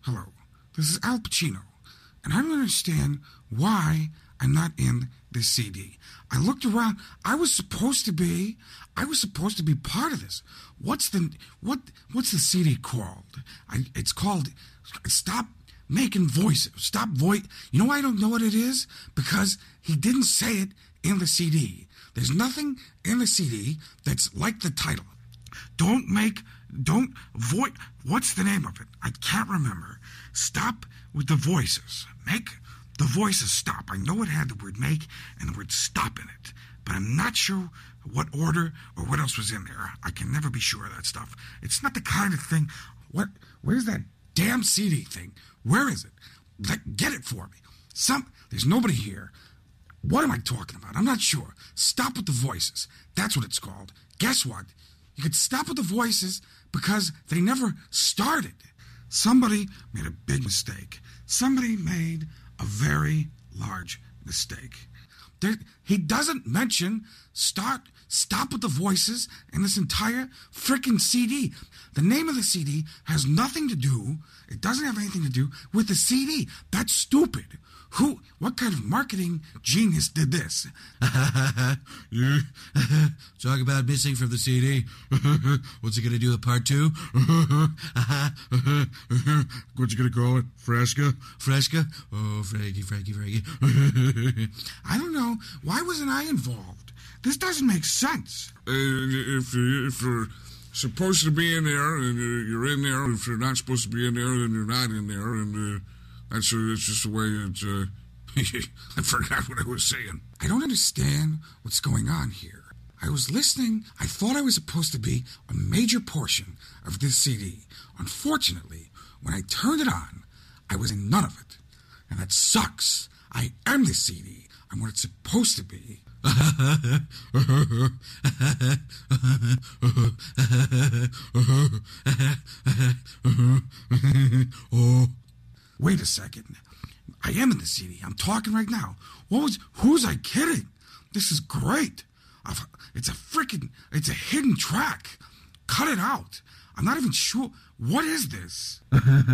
Hello, this is Al Pacino, and I don't understand why I'm not in this CD. I looked around. I was supposed to be part of this. What's the CD called? It's called Stop Making Voices. You know why I don't know what it is? Because he didn't say it in the CD. There's nothing in the CD that's like the title. What's the name of it? I can't remember. Stop with the voices. Make the voices stop. I know it had the word make and the word stop in it, but I'm not sure what order or what else was in there. I can never be sure of that stuff. It's not the kind of thing. Where's that damn CD thing? Where is it? Get it for me. There's nobody here. What am I talking about? I'm not sure. Stop with the voices. That's what it's called. Guess what? You could stop with the voices because they never started. Somebody made a big mistake. Somebody made a very large mistake. He doesn't mention stop with the voices in this entire frickin' CD. The name of the CD has nothing to do, it doesn't have anything to do with the CD. That's stupid. What kind of marketing genius did this? Talk about missing from the CD. What's it going to do with part 2? What you going to call it? Fresca? Fresca? Oh, Frankie. I don't know. Why wasn't I involved? This doesn't make sense. If you're supposed to be in there, and you're in there. If you're not supposed to be in there, then you're not in there, and that's just the way it's... I forgot what I was saying. I don't understand what's going on here. I was listening. I thought I was supposed to be a major portion of this CD. Unfortunately, when I turned it on, I was in none of it. And that sucks. I am the CD. I'm what it's supposed to be. Wait a second. I am in the CD. I'm talking right now. Who's I kidding? This is great. It's a hidden track. Cut it out. I'm not even sure. What is this?